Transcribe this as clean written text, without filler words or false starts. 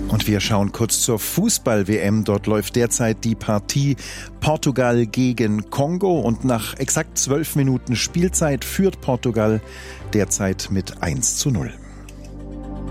Und wir schauen kurz zur Fußball-WM. Dort läuft derzeit die Partie Portugal gegen Kongo. Und nach exakt 12 Minuten Spielzeit führt Portugal derzeit mit 1:0.